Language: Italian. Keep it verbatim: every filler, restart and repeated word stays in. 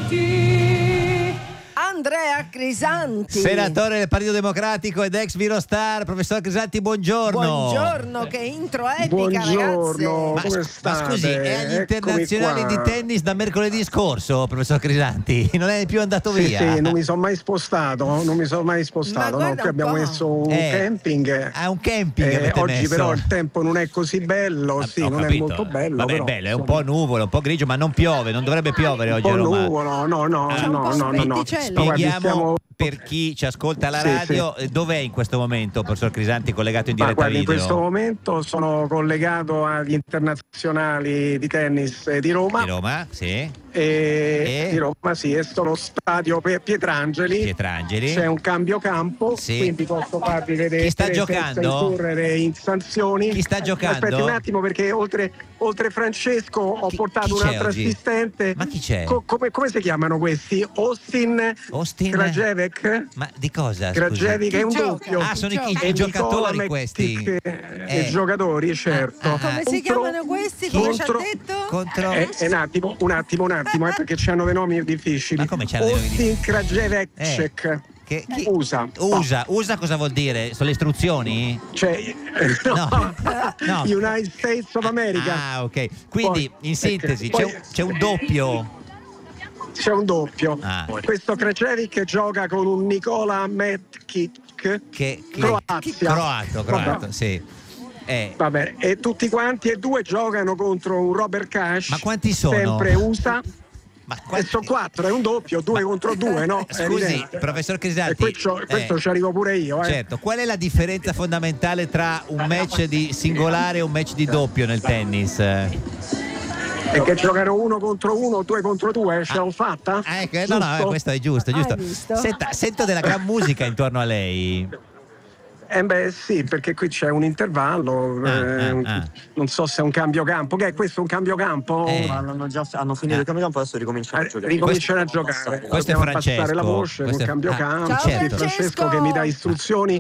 Andrea Crisanti, senatore del Partito Democratico ed ex Virostar. Professor Crisanti, buongiorno. Buongiorno, che intro epica, buongiorno, ragazzi. come Ma, state? ma scusi, è agli internazionali Eccomi di qua. tennis da mercoledì scorso, professor Crisanti? Non è più andato Sì, via? sì, non mi sono mai spostato, non mi sono mai spostato. Ma No, guarda qui un abbiamo po'. messo un Eh, camping. Ah, un camping Eh, avete oggi messo. però il tempo non è così bello, Ah, sì, ho non capito. è molto bello. Vabbè, però, bello, è un insomma, po' nuvolo, un po' grigio, ma non piove, non dovrebbe piovere un oggi po' a Roma. nuvolo, no, no, Ah, no, un po' no, no, no. spetticello. Ma guardi, Spieghiamo stiamo- per chi ci ascolta alla Sì, radio, eh, dov'è in questo momento, professor Crisanti, collegato in Ma diretta guardi, in video? questo momento sono collegato agli internazionali di tennis di Roma. Di Roma, sì. E E? di Roma, sì, è sto Stadio Pe- Pietrangeli. Pietrangeli. C'è un cambio campo, Sì. quindi posso farvi vedere Chi sta senza giocando? incorrere in sanzioni. Chi sta giocando? Aspetti un attimo, perché oltre, oltre Francesco ho Chi- portato chi un c'è altro oggi? assistente. Ma chi c'è? Co- come, come si chiamano questi? Austin, Austin? Krajewek? Ma di cosa? scusi? Krajewek è un Chi gioca? doppio. Ah, sono i, Chi i gioca? E giocatori Nicola questi. Mektic, Eh. i giocatori, certo. Ah, ah, Come si Contro- chiamano questi? Chi? Come ci ha Contro- detto? Contro... Eh, eh, un attimo, un attimo, un attimo, eh, perché c'hanno dei nomi difficili. Ma come c'hanno dei nomi Austin Krajewek. Eh. Che, chi- USA. USA. USA cosa vuol dire? Sono le istruzioni? Cioè, No. No. United States of America. Ah, ok. Quindi, Poi- in sintesi, poi- c'è, un, c'è un doppio. C'è un doppio. Ah. Questo Krajewik gioca con un Nicola Metkic. Che, che- Croazia. Croato, croato, Vabbè. sì. Eh, Vabbè, e tutti quanti e due giocano contro un Robert Cash. Ma quanti sono? Sempre U S A. ma E quanti- sono quattro, è un doppio, due contro due, no? È Scusi, evidente. professor E Crisanti. questo, questo eh, ci arrivo pure io, eh. Certo, qual è la differenza fondamentale tra un match di singolare e un match di doppio nel tennis? E che giocano uno contro uno, due contro due, ce l'ho fatta? Ah, ecco, no, no, Giusto? questo è giusto, giusto. Hai visto? Senta, sento della gran musica intorno a lei. Eh beh sì, perché qui c'è un intervallo, Ah, eh, ah, un- ah. non so se è un cambio campo. Che è questo, un cambio campo? Eh. Ma hanno, già, hanno finito Ah. il cambio campo, adesso ricominciano Eh, a giocare. ricominciano a giocare. Questo è Dobbiamo Francesco. passare la voce Questo con è- cambio ah, campo. Ciao, certo. Francesco che mi dà istruzioni